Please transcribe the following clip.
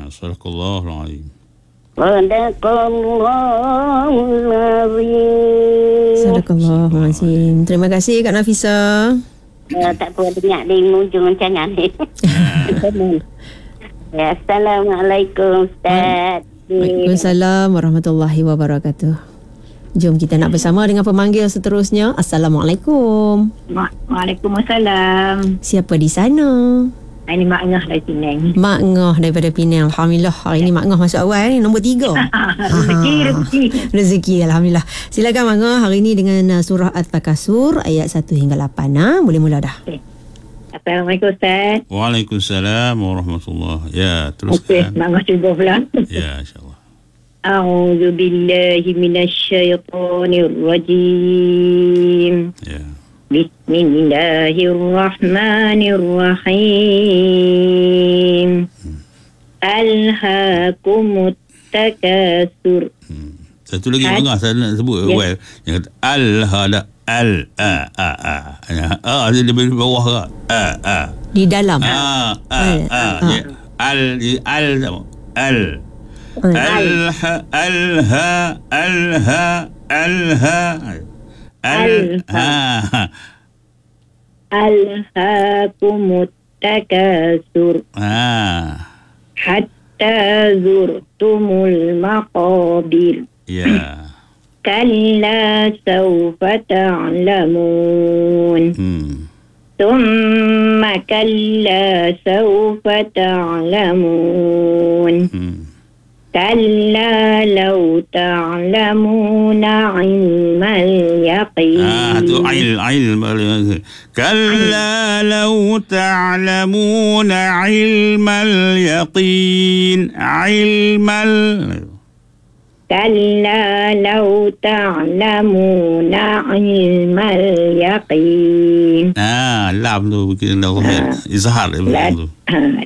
Sadaqallahul azim. Sadaqallahul azim. Sadaqallahul. Terima kasih Kak Nafisa. Tak apa dengar di ujung rancangan ni. Assalamualaikum Ustaz. Waalaikumsalam warahmatullahi wabarakatuh. Jom kita nak bersama dengan pemanggil seterusnya. Assalamualaikum. Waalaikumsalam. Siapa di sana? Ini Mak Ngah dari Penang. Mak Ngah daripada Penang. Alhamdulillah hari ni Mak Ngah masuk awal ni, nombor 3. Rezeki Alhamdulillah. Silakan Mak Ngah hari ni dengan surah At-Takasur ayat 1 hingga 8. Boleh mula dah. Assalamualaikum Ustaz. Waalaikumsalam warahmatullahi. Ya, Okey, teruskan. Mak Ngah cuba pula. Ya, insyaAllah. A'udzu billahi minasyaitonir rajim. Ya. Bismillahirrahmanirrahim. Alhaakumut takasur. Satu lagi Mak Ngah saya nak sebut. Well, yang kata al-hada dia lebih bawah ke? Di dalam. Al sama. Alhaakumut takasur. Hatta zurtumul maqabir. Ya. Kalla sawfa ta'lamun. Thumma kalla sawfa ta'lamun. Kalla law ta'lamuna ilmal yaqin. Tu ilm. Kalla law ta'lamuna ilmal yaqin. Ilmal. Kalla law ta'lamuna ilmal yaqin. Lam tu bikin dah izhar lam tu.